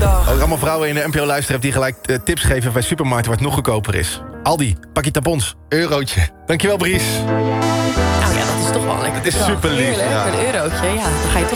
dag. Ook allemaal vrouwen in de NPO luisteren die gelijk tips geven bij supermarkten waar het nog goedkoper is. Aldi, pakje tampons, eurotje. Dankjewel, Bries. Nou ja, dat is toch wel lekker. Het is super lief. Heerlijk, ja. een eurotje. Ja, dan ga je toch